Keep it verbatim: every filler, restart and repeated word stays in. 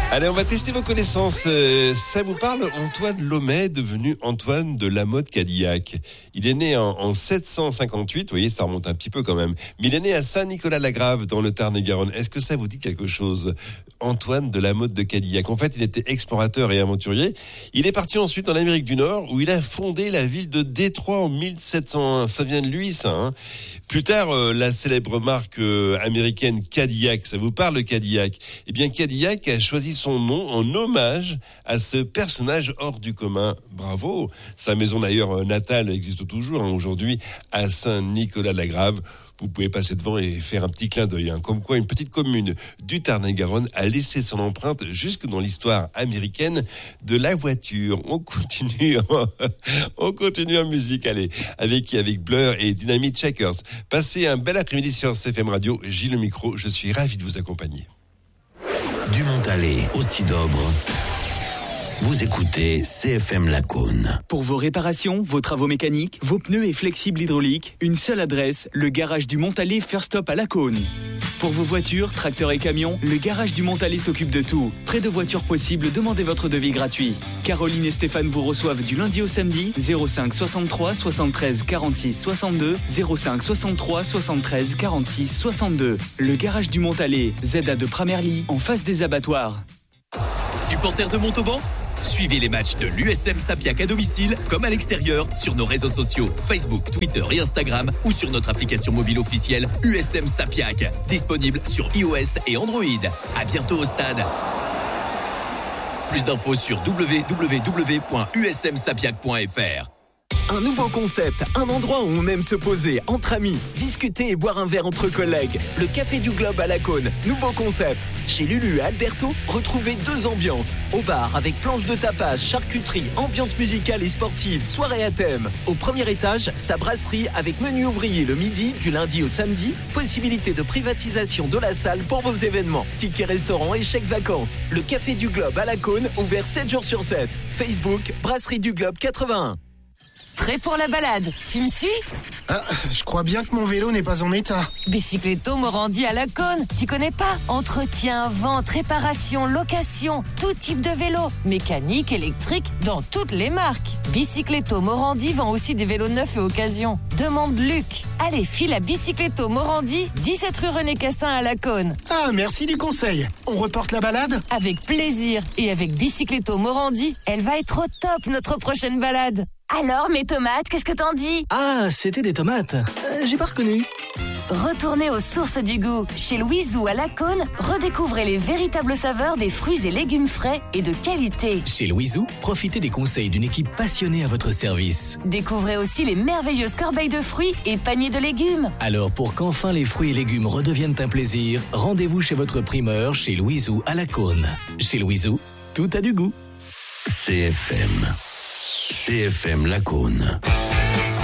Allez, on va tester vos connaissances. Euh, ça vous parle? Antoine Lomet, devenu Antoine de Lamotte Cadillac. Il est né en, en sept cent cinquante-huit, vous voyez, ça remonte un petit peu quand même. Mais il est né à Saint-Nicolas-la-Grave, dans le Tarn-et-Garonne. Est-ce que ça vous dit quelque chose? Antoine de Lamotte de Cadillac. En fait, il était explorateur et aventurier. Il est parti ensuite en Amérique du Nord, où il a fondé la ville de Détroit en mille sept cent un. Ça vient de lui, ça, hein. Plus tard, euh, la célèbre marque euh, américaine Cadillac, ça vous parle, Cadillac? Eh bien, Cadillac a choisi son nom en hommage à ce personnage hors du commun. Bravo! Sa maison d'ailleurs natale existe toujours, hein, aujourd'hui, à Saint-Nicolas-la-Grave. Vous pouvez passer devant et faire un petit clin d'œil, hein, comme quoi une petite commune du Tarn-et-Garonne a laissé son empreinte jusque dans l'histoire américaine de la voiture. On continue, on continue en musique, allez, avec qui? Avec Blur et Dynamite Shakers. Passez un bel après-midi sur C F M Radio. Gilles le micro, je suis ravi de vous accompagner. Du Montalet au Sidobre. Vous écoutez C F M Lacaune. Pour vos réparations, vos travaux mécaniques, vos pneus et flexibles hydrauliques, une seule adresse, le garage du Montalet First Stop à Lacaune. Pour vos voitures, tracteurs et camions, le garage du Montalet s'occupe de tout. Près de voitures possibles, demandez votre devis gratuit. Caroline et Stéphane vous reçoivent du lundi au samedi, zéro cinq soixante-trois soixante-treize quarante-six soixante-deux, zéro cinq soixante-trois soixante-treize quarante-six soixante-deux. Le garage du Montalet, Z A de Pramerly, en face des abattoirs. Supporters de Montauban, suivez les matchs de l'U S M Sapiac à domicile comme à l'extérieur sur nos réseaux sociaux Facebook, Twitter et Instagram ou sur notre application mobile officielle U S M Sapiac, disponible sur iOS et Android. À bientôt au stade. Plus d'infos sur w w w point u s m sapiac point f r. Un nouveau concept, un endroit où on aime se poser entre amis, discuter et boire un verre entre collègues. Le Café du Globe à Lacaune, nouveau concept. Chez Lulu et Alberto, retrouvez deux ambiances. Au bar avec planche de tapas, charcuterie, ambiance musicale et sportive, soirée à thème. Au premier étage, sa brasserie avec menu ouvrier le midi, du lundi au samedi. Possibilité de privatisation de la salle pour vos événements. Tickets restaurant et chèques vacances. Le Café du Globe à Lacaune, ouvert sept jours sur sept. Facebook, Brasserie du Globe quatre-vingt-un. Prêt pour la balade? Tu me suis? Ah, je crois bien que mon vélo n'est pas en état. Bicycletto Morandi à Lacaune. Tu connais pas? Entretien, vente, réparation, location, tout type de vélo. Mécanique, électrique, dans toutes les marques. Bicycletto Morandi vend aussi des vélos neufs et occasion. Demande Luc. Allez, file à Bicycletto Morandi, dix-sept rue René Cassin à Lacaune. Ah, merci du conseil. On reporte la balade? Avec plaisir. Et avec Bicycletto Morandi, elle va être au top, notre prochaine balade. Alors, mes tomates, qu'est-ce que t'en dis? Ah, c'était des tomates. Euh, j'ai pas reconnu. Retournez aux sources du goût. Chez Louiseau à Lacaune, redécouvrez les véritables saveurs des fruits et légumes frais et de qualité. Chez Louiseau, profitez des conseils d'une équipe passionnée à votre service. Découvrez aussi les merveilleuses corbeilles de fruits et paniers de légumes. Alors, pour qu'enfin les fruits et légumes redeviennent un plaisir, rendez-vous chez votre primeur, chez Louiseau à Lacaune. Chez Louiseau, tout a du goût. C F M. C F M Lacaune.